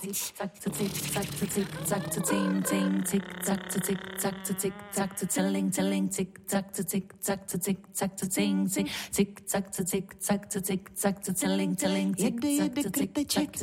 zack to tick, zack to tick, zack to ting ting, tick zack to tick, zack to tick, zack to telling telling, tick zack to tick, zack to tick, zack to ting ting, tick zack to tick, zack to tick, zack to telling telling, tick zack to tick, zack to